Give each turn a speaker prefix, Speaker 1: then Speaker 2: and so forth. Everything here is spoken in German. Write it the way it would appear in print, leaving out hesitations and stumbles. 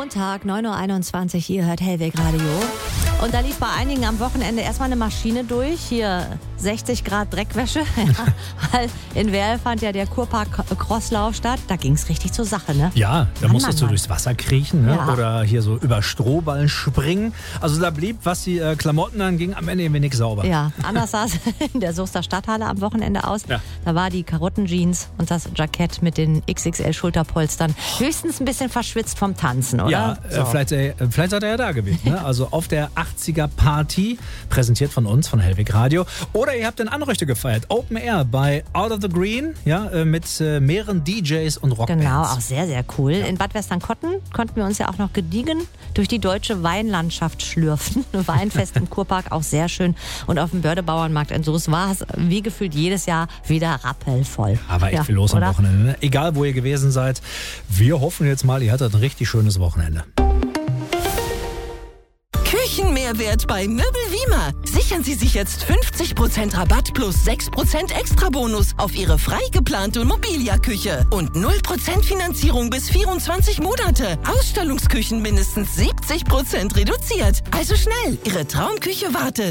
Speaker 1: Montag, 9.21 Uhr, ihr hört Hellweg Radio. Und da lief bei einigen am Wochenende erstmal eine Maschine durch. Hier 60 Grad Dreckwäsche, weil in Werl fand ja der Kurpark-Crosslauf statt. Da ging es richtig zur Sache, ne?
Speaker 2: Ja, da musstest du durchs Wasser kriechen, ne?
Speaker 1: Ja.
Speaker 2: Oder hier so über Strohballen springen. Also da blieb, was die Klamotten anging, am Ende irgendwie nichts sauber.
Speaker 1: Ja, anders sah es in der Soester Stadthalle am Wochenende aus.
Speaker 2: Ja.
Speaker 1: Da war die Karottenjeans und das Jackett mit den XXL-Schulterpolstern höchstens ein bisschen verschwitzt vom Tanzen, oder?
Speaker 2: Ja,
Speaker 1: So.
Speaker 2: vielleicht seid ihr ja da gewesen. Ne? Also auf der 80er-Party, präsentiert von uns, von Hellweg Radio. Oder ihr habt den Anrüchte gefeiert. Open Air bei Out of the Green, ja, mit mehreren DJs und Rockbands.
Speaker 1: Genau, auch sehr, sehr cool. In Bad Westernkotten konnten wir uns ja auch noch gediegen durch die deutsche Weinlandschaft schlürfen. Weinfest im Kurpark, auch sehr schön. Und auf dem Börde-Bauernmarkt in Soest war es wie gefühlt jedes Jahr wieder rappelvoll.
Speaker 2: Aber echt viel los am
Speaker 1: oder?
Speaker 2: Wochenende. Ne? Egal, wo ihr gewesen seid. Wir hoffen jetzt mal, ihr hattet ein richtig schönes Wochenende.
Speaker 3: Küchenmehrwert bei Möbel Wiemer. Sichern Sie sich jetzt 50% Rabatt plus 6% Extrabonus auf Ihre frei geplante Mobilia-Küche. Und 0% Finanzierung bis 24 Monate. Ausstellungsküchen mindestens 70% reduziert. Also schnell, Ihre Traumküche wartet.